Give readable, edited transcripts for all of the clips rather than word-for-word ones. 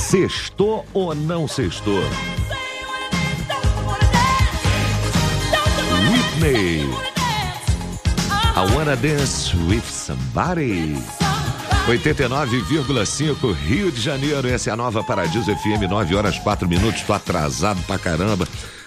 Sextou ou não sextou? Whitney, I Wanna Dance With Somebody. 89,5 Rio de Janeiro, essa é a Nova Paradiso FM, 9h04, tô atrasado pra caramba.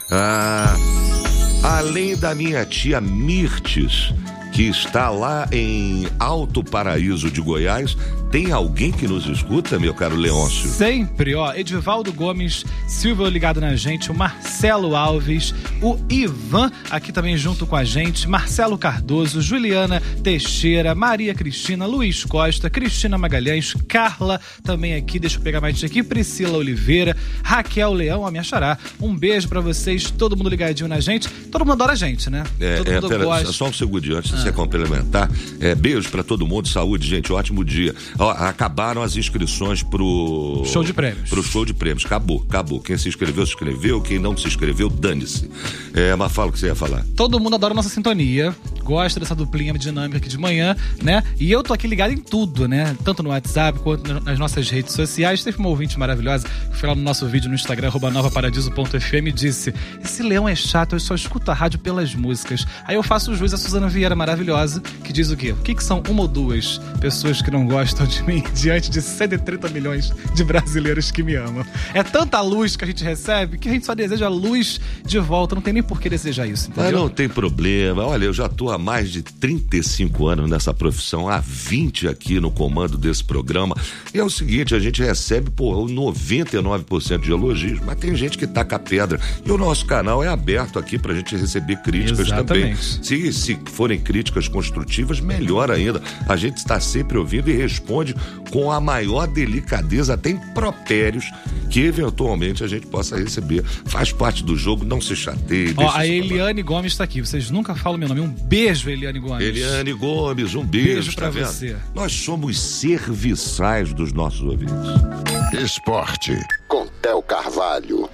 Além da minha tia Mirtes, que está lá em Alto Paraíso de Goiás, tem alguém que nos escuta, meu caro Leôncio? Sempre, Edivaldo Gomes, Silvio ligado na gente, o Marcelo Alves, o Ivan aqui também junto com a gente, Marcelo Cardoso, Juliana Teixeira, Maria Cristina, Luiz Costa, Cristina Magalhães, Carla também aqui, deixa eu pegar mais gente aqui, Priscila Oliveira, Raquel Leão, a minha xará. Um beijo pra vocês, todo mundo ligadinho na gente, todo mundo adora a gente, né? Todo mundo gosta. Só um segundo antes de você complementar, beijo pra todo mundo, saúde, gente, ótimo dia. Acabaram as inscrições pro show de prêmios. Pro show de prêmios. Acabou. Quem se inscreveu, se inscreveu. Quem não se inscreveu, dane-se. Mas fala o que você ia falar. Todo mundo adora nossa sintonia, gosta dessa duplinha dinâmica aqui de manhã, né? E eu tô aqui ligado em tudo, né? Tanto no WhatsApp quanto nas nossas redes sociais. Teve uma ouvinte maravilhosa que foi lá no nosso vídeo no Instagram, @novaparadiso.fm, e disse: esse Leão é chato, eu só escuto a rádio pelas músicas. Aí eu faço jus a Suzana Vieira maravilhosa, que diz o quê? O que são uma ou duas pessoas que não gostam de mim diante de 130 milhões de brasileiros que me amam? É tanta luz que a gente recebe que a gente só deseja luz de volta. Não tem nem por que desejar isso, entendeu? Mas não tem problema. Olha, eu já tô há mais de 35 anos nessa profissão, há 20 aqui no comando desse programa. E é o seguinte, a gente recebe 99% de elogios, mas tem gente que taca a pedra. E o nosso canal é aberto aqui pra gente receber críticas. Exatamente. Também. Se forem críticas construtivas, melhor ainda. A gente está sempre ouvindo e responde com a maior delicadeza, até impropérios que eventualmente a gente possa receber. Faz parte do jogo, não se chateie. A Eliane Gomes está aqui, vocês nunca falam meu nome. Um beijo, Eliane Gomes. Eliane Gomes, um beijo pra você. Nós somos serviçais dos nossos ouvintes. Esporte com Theo Carvalho.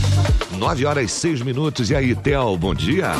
9h06. E aí, Theo, bom dia.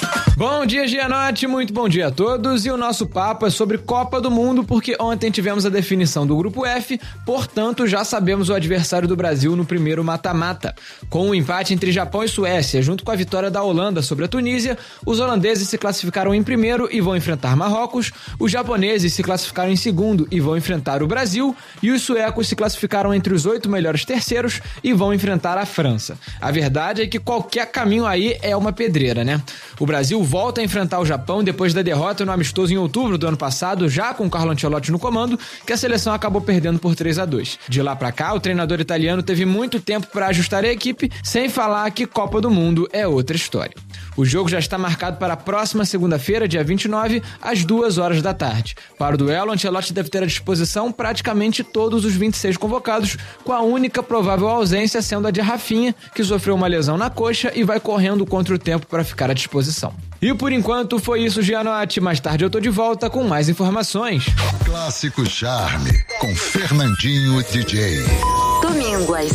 Bom dia, Gianotti, muito bom dia a todos. E o nosso papo é sobre Copa do Mundo, porque ontem tivemos a definição do Grupo F, portanto já sabemos o adversário do Brasil no primeiro mata-mata. Com o empate entre Japão e Suécia, junto com a vitória da Holanda sobre a Tunísia, os holandeses se classificaram em primeiro e vão enfrentar Marrocos, os japoneses se classificaram em segundo e vão enfrentar o Brasil, e os suecos se classificaram entre os 8 melhores terceiros e vão enfrentar a França. A verdade é que qualquer caminho aí é uma pedreira, né? O Brasil volta a enfrentar o Japão depois da derrota no amistoso em outubro do ano passado, já com o Carlo Ancelotti no comando, que a seleção acabou perdendo por 3-2. De lá pra cá, o treinador italiano teve muito tempo para ajustar a equipe, sem falar que Copa do Mundo é outra história. O jogo já está marcado para a próxima segunda-feira, dia 29, às 2h da tarde. Para o duelo, Ancelotti deve ter à disposição praticamente todos os 26 convocados, com a única provável ausência sendo a de Rafinha, que sofreu uma lesão na coxa e vai correndo contra o tempo para ficar à disposição. E por enquanto foi isso, Gianotti. Mais tarde eu tô de volta com mais informações. Clássico Charme, com Fernandinho DJ. Domingo às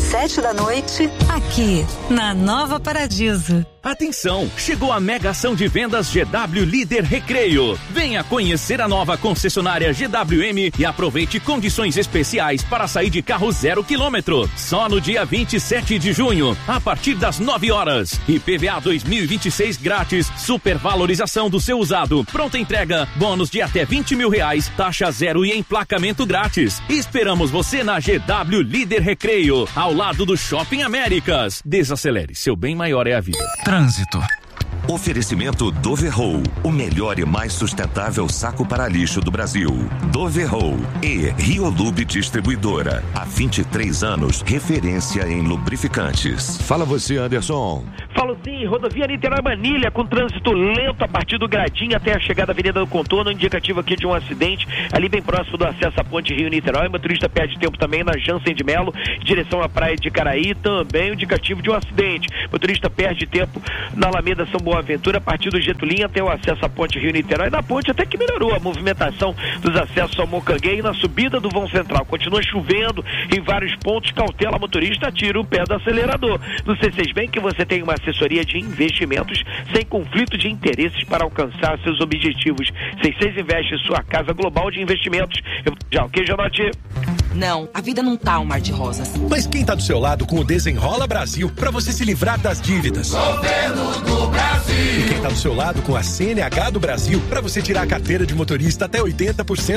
7h, aqui na Nova Paradiso. Atenção, chegou a mega ação de vendas GW Líder Recreio. Venha conhecer a nova concessionária GWM e aproveite condições especiais para sair de carro 0 km. Só no dia 27 de junho, a partir das 9h. IPVA 2026 grátis, supervalorização do seu usado, pronta entrega, bônus de até R$20 mil, taxa zero e emplacamento grátis. Esperamos você na GW Líder Recreio, ao lado do Shopping Américas. Desacelere, seu bem maior é a vida. Trânsito. Oferecimento Doverroll, o melhor e mais sustentável saco para lixo do Brasil. Doverroll e Riolube Distribuidora. Há 23 anos, referência em lubrificantes. Fala você, Anderson. Falo sim, rodovia Niterói-Manilha com trânsito lento a partir do Gradinho até a chegada da Avenida do Contorno, indicativo aqui de um acidente ali bem próximo do acesso à ponte Rio-Niterói. O motorista perde tempo também na Jansen de Melo, direção à praia de Caraí, também o indicativo de um acidente. O motorista perde tempo na Alameda São Boaventura, a partir do Getulinho até o acesso à ponte Rio-Niterói. Na ponte até que melhorou a movimentação dos acessos ao Mocanguei e na subida do vão central. Continua chovendo em vários pontos, cautela motorista, tira o pé do acelerador. No C6 Bank você tem uma assessoria de investimentos sem conflito de interesses para alcançar seus objetivos. C6 investe em sua casa global de investimentos. Já o que, Gianotti? Não, a vida não tá um mar de rosas. Mas quem tá do seu lado com o Desenrola Brasil pra você se livrar das dívidas? Governo do Brasil. E quem tá do seu lado com a CNH do Brasil pra você tirar a carteira de motorista até 80%